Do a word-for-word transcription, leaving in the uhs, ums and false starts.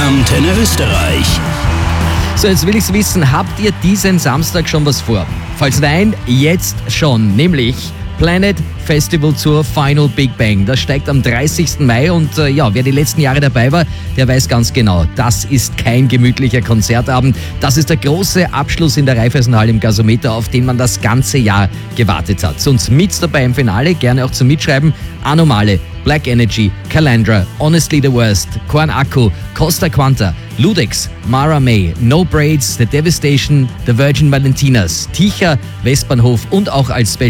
Antenne Österreich. So, jetzt will ich's wissen, habt ihr diesen Samstag schon was vor? Falls nein, jetzt schon, nämlich Planet Festival zur Final Big Bang. Das steigt am dreißigsten Mai und äh, ja, wer die letzten Jahre dabei war, der weiß ganz genau, das ist kein gemütlicher Konzertabend. Das ist der große Abschluss in der Raiffeisenhalle im Gasometer, auf den man das ganze Jahr gewartet hat. Sonst mit dabei im Finale, gerne auch zum Mitschreiben, Anomale, Black Energy, Calandra, Honestly the Worst, Korn Akku, Costa Quanta, Ludex, Mara May, No Braids, The Devastation, The Virgin Valentinas, Ticher, Westbahnhof und auch als Special